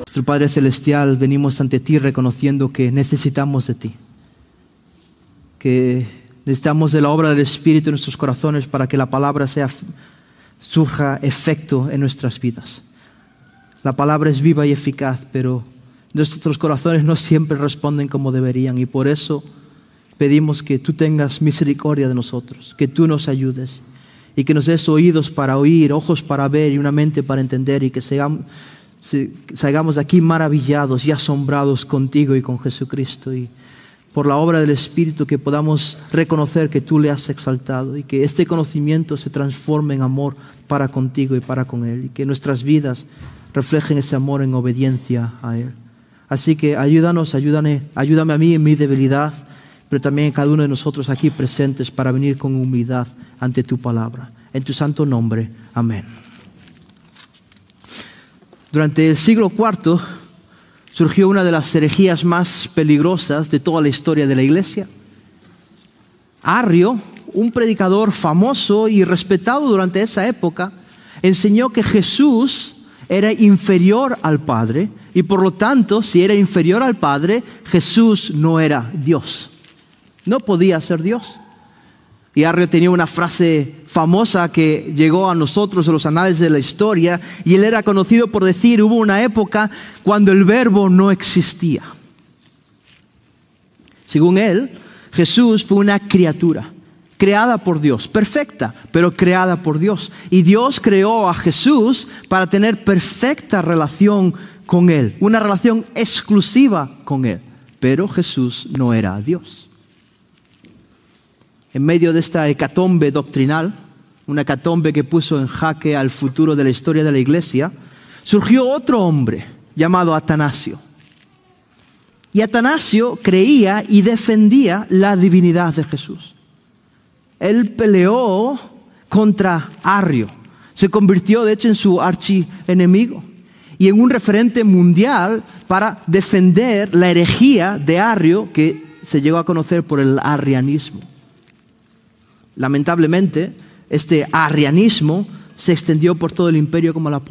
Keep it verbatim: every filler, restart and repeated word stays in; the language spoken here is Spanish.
Nuestro Padre Celestial, venimos ante ti reconociendo que necesitamos de ti, que necesitamos de la obra del Espíritu en nuestros corazones para que la palabra sea, surja efecto en nuestras vidas. La palabra es viva y eficaz, pero nuestros corazones no siempre responden como deberían, y por eso pedimos que tú tengas misericordia de nosotros, que tú nos ayudes y que nos des oídos para oír, ojos para ver y una mente para entender, y que seamos, salgamos de aquí maravillados y asombrados contigo y con Jesucristo, y por la obra del Espíritu que podamos reconocer que tú le has exaltado y que este conocimiento se transforme en amor para contigo y para con Él, y que nuestras vidas reflejen ese amor en obediencia a Él. Así que ayúdanos, ayúdame, ayúdame a mí en mi debilidad, pero también a cada uno de nosotros aquí presentes para venir con humildad ante tu palabra. En tu santo nombre, amén. Durante el siglo cuarto surgió una de las herejías más peligrosas de toda la historia de la Iglesia. Arrio, un predicador famoso y respetado durante esa época, enseñó que Jesús era inferior al Padre, y por lo tanto, si era inferior al Padre, Jesús no era Dios. No podía ser Dios. Y Arrio tenía una frase famosa que llegó a nosotros en los anales de la historia, y él era conocido por decir: hubo una época cuando el verbo no existía. Según él, Jesús fue una criatura creada por Dios, perfecta, pero creada por Dios. Y Dios creó a Jesús para tener perfecta relación con Él, una relación exclusiva con Él. Pero Jesús no era Dios. En medio de esta hecatombe doctrinal, una hecatombe que puso en jaque al futuro de la historia de la Iglesia, surgió otro hombre llamado Atanasio. Y Atanasio creía y defendía la divinidad de Jesús. Él peleó contra Arrio. Se convirtió, de hecho, en su archienemigo y en un referente mundial para defender la herejía de Arrio, que se llegó a conocer por el arrianismo. Lamentablemente, este arrianismo se extendió por todo el imperio como la